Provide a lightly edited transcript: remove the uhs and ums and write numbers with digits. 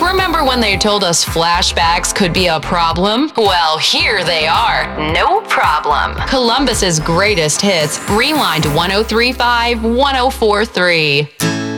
Remember when they told us flashbacks could be a problem? Well, here they are. No problem. Columbus's greatest hits, Rewind 1035, 1043.